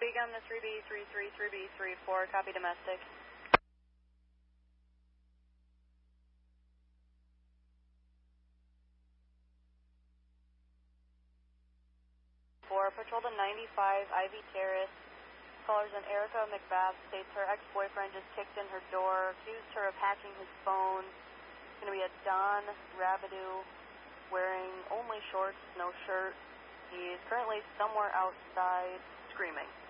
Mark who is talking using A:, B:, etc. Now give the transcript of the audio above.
A: speak on the 3B33, 3B34, copy domestic. For patrol to 95 Ivy Terrace, callers in Erica McBath states her ex-boyfriend just kicked in her door, accused her of hacking his phone. It's going to be a Don Rabideau, wearing only shorts, no shirt. He's currently somewhere outside screaming.